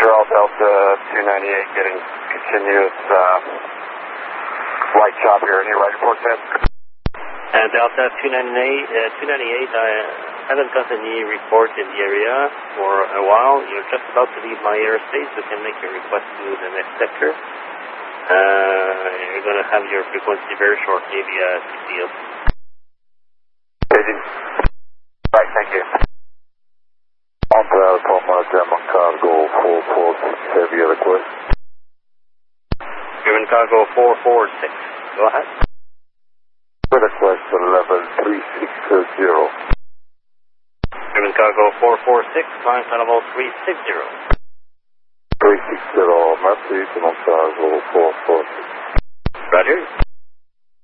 Montreal Delta 298 getting continuous light chop here. Any right report test? Delta 298, I haven't got any report in the area for a while. You're just about to leave my airspace. You can make your request to the next sector. You're going to have your frequency very shortly via CCO. Right, thank you. Montreal Palma German Cargo 446, heavy request. German Cargo 446, go ahead. Request level 360. German Cargo 446, climb to level 360. 360, merci, Montreal 446. Roger.